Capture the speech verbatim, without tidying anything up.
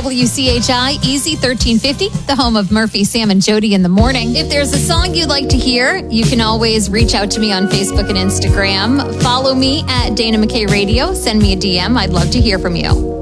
W C H I, Easy thirteen fifty, the home of Murphy, Sam, and Jody in the morning. If there's a song you'd like to hear, you can always reach out to me on Facebook and Instagram. Follow me at Dana McKay Radio. Send me a D M. I'd love to hear from you.